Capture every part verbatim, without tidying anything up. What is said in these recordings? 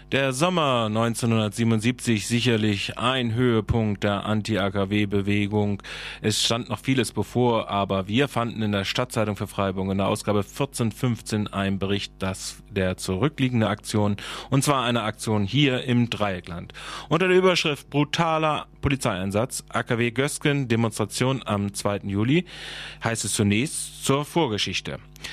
Der Sommer neunzehnhundertsiebenundsiebzig, sicherlich ein Höhepunkt der Anti-A K W-Bewegung. Es stand noch vieles bevor, aber wir fanden in der Stadtzeitung für Freiburg in der Ausgabe vierzehn fünfzehn einen Bericht das der zurückliegende Aktion, und zwar eine Aktion hier im Dreieckland. Unter der Überschrift brutaler Polizeieinsatz, A K W Gösgen, Demonstration am zweiten Juli, heißt es zunächst zur Vorgeschichte.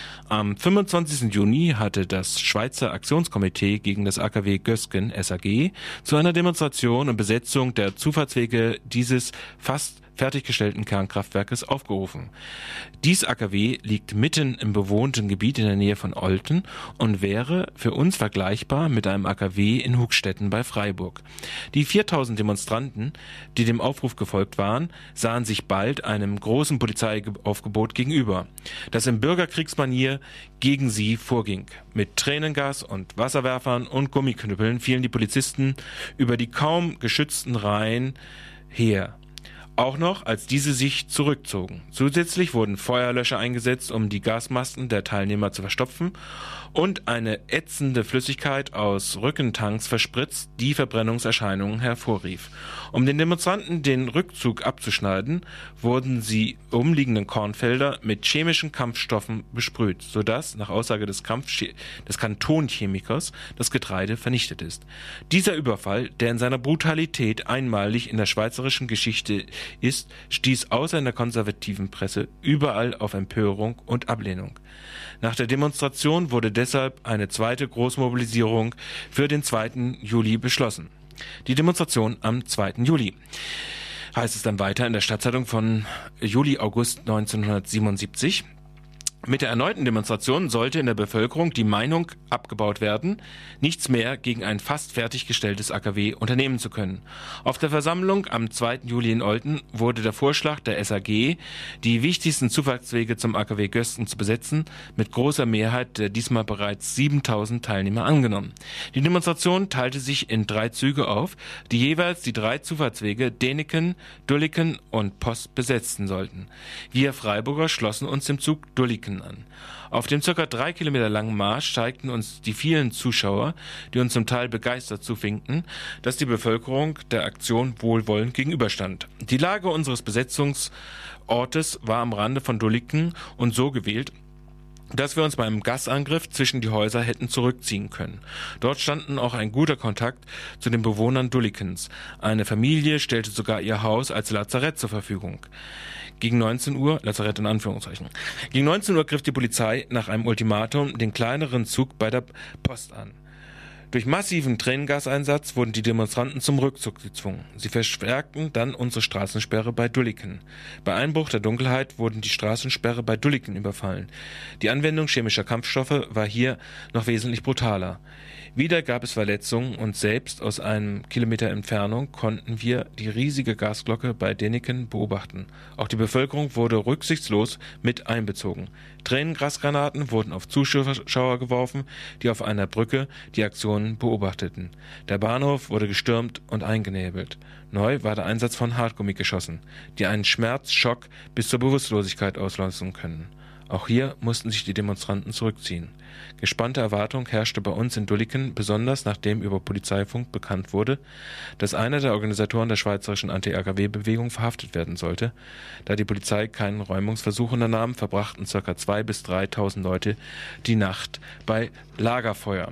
Am fünfundzwanzigsten Juni hatte das Schweizer Aktionskomitee gegen das A K W Gösgen S A G zu einer Demonstration und Besetzung der Zufahrtswege dieses fast fertiggestellten Kernkraftwerkes aufgerufen. Dies A K W liegt mitten im bewohnten Gebiet in der Nähe von Olten und wäre für uns vergleichbar mit einem A K W in Hugstetten bei Freiburg. Die viertausend Demonstranten, die dem Aufruf gefolgt waren, sahen sich bald einem großen Polizeiaufgebot gegenüber, das in Bürgerkriegsmanier gegen sie vorging. Mit Tränengas und Wasserwerfern und Gummiknüppeln fielen die Polizisten über die kaum geschützten Reihen her. Auch noch, als diese sich zurückzogen. Zusätzlich wurden Feuerlöscher eingesetzt, um die Gasmasken der Teilnehmer zu verstopfen, und eine ätzende Flüssigkeit aus Rückentanks verspritzt, die Verbrennungserscheinungen hervorrief. Um den Demonstranten den Rückzug abzuschneiden, wurden sie umliegenden Kornfelder mit chemischen Kampfstoffen besprüht, sodass, nach Aussage des, Kampfche- des Kantonchemikers, das Getreide vernichtet ist. Dieser Überfall, der in seiner Brutalität einmalig in der schweizerischen Geschichte ist, stieß außer in der konservativen Presse überall auf Empörung und Ablehnung. Nach der Demonstration wurde deshalb eine zweite Großmobilisierung für den zweiten Juli beschlossen. Die Demonstration am zweiten Juli. Heißt es dann weiter in der Stadtzeitung von Juli-August neunzehnhundertsiebenundsiebzig. Mit der erneuten Demonstration sollte in der Bevölkerung die Meinung abgebaut werden, nichts mehr gegen ein fast fertiggestelltes A K W unternehmen zu können. Auf der Versammlung am zweiten Juli in Olten wurde der Vorschlag der S A G, die wichtigsten Zufahrtswege zum A K W Gösgen zu besetzen, mit großer Mehrheit der diesmal bereits siebentausend Teilnehmer angenommen. Die Demonstration teilte sich in drei Züge auf, die jeweils die drei Zufahrtswege Däniken, Dulliken und Post besetzen sollten. Wir Freiburger schlossen uns dem Zug Dulliken an. Auf dem circa drei Kilometer langen Marsch zeigten uns die vielen Zuschauer, die uns zum Teil begeistert zuwinkten, dass die Bevölkerung der Aktion wohlwollend gegenüberstand. Die Lage unseres Besetzungsortes war am Rande von Dulliken und so gewählt, dass wir uns beim Gasangriff zwischen die Häuser hätten zurückziehen können. Dort standen auch ein guter Kontakt zu den Bewohnern Dullikens. Eine Familie stellte sogar ihr Haus als Lazarett zur Verfügung. Gegen neunzehn Uhr, Lazarett in Anführungszeichen, gegen neunzehn Uhr griff die Polizei nach einem Ultimatum den kleineren Zug bei der Post an. Durch massiven Tränengaseinsatz wurden die Demonstranten zum Rückzug gezwungen. Sie verstärkten dann unsere Straßensperre bei Dulliken. Bei Einbruch der Dunkelheit wurden die Straßensperre bei Dulliken überfallen. Die Anwendung chemischer Kampfstoffe war hier noch wesentlich brutaler. Wieder gab es Verletzungen und selbst aus einem Kilometer Entfernung konnten wir die riesige Gasglocke bei Däniken beobachten. Auch die Bevölkerung wurde rücksichtslos mit einbezogen. Tränengasgranaten wurden auf Zuschauer geworfen, die auf einer Brücke die Aktionen beobachteten. Der Bahnhof wurde gestürmt und eingenebelt. Neu war der Einsatz von Hartgummigeschossen, die einen Schmerzschock bis zur Bewusstlosigkeit auslösen können. Auch hier mussten sich die Demonstranten zurückziehen. Gespannte Erwartung herrschte bei uns in Dulliken, besonders nachdem über Polizeifunk bekannt wurde, dass einer der Organisatoren der schweizerischen Anti-A K W-Bewegung verhaftet werden sollte. Da die Polizei keinen Räumungsversuch unternahm, verbrachten ca. zweitausend bis dreitausend Leute die Nacht bei Lagerfeuer,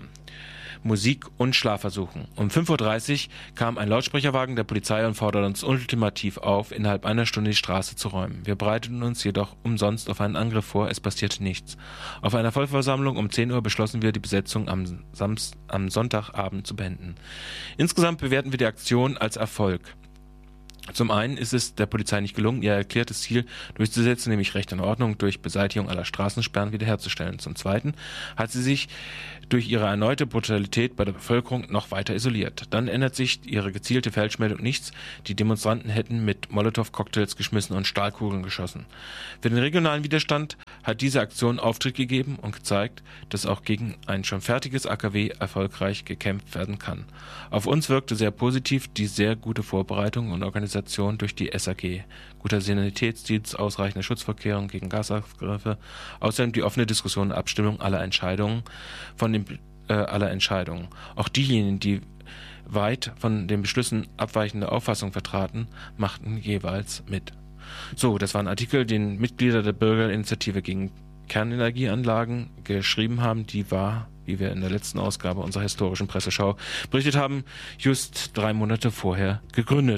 Musik und Schlafversuchen. Um fünf Uhr dreißig kam ein Lautsprecherwagen der Polizei und forderte uns ultimativ auf, innerhalb einer Stunde die Straße zu räumen. Wir bereiteten uns jedoch umsonst auf einen Angriff vor, es passierte nichts. Auf einer Vollversammlung um zehn Uhr beschlossen wir, die Besetzung am, Samst- am Sonntagabend zu beenden. Insgesamt bewerten wir die Aktion als Erfolg. Zum einen ist es der Polizei nicht gelungen, ihr erklärtes Ziel durchzusetzen, nämlich Recht und Ordnung durch Beseitigung aller Straßensperren wiederherzustellen. Zum zweiten hat sie sich durch ihre erneute Brutalität bei der Bevölkerung noch weiter isoliert. Dann ändert sich ihre gezielte Falschmeldung nichts. Die Demonstranten hätten mit Molotow-Cocktails geschmissen und Stahlkugeln geschossen. Für den regionalen Widerstand hat diese Aktion Auftritt gegeben und gezeigt, dass auch gegen ein schon fertiges A K W erfolgreich gekämpft werden kann. Auf uns wirkte sehr positiv die sehr gute Vorbereitung und Organisation durch die S A G. Guter Sanitätsdienst, ausreichende Schutzvorkehrungen gegen Gasangriffe, außerdem die offene Diskussion und Abstimmung aller Entscheidungen von den äh, aller Entscheidungen. Auch diejenigen, die weit von den Beschlüssen abweichende Auffassung vertraten, machten jeweils mit. So, das war ein Artikel, den Mitglieder der Bürgerinitiative gegen Kernenergieanlagen geschrieben haben. Die war, wie wir in der letzten Ausgabe unserer historischen Presseschau berichtet haben, just drei Monate vorher gegründet.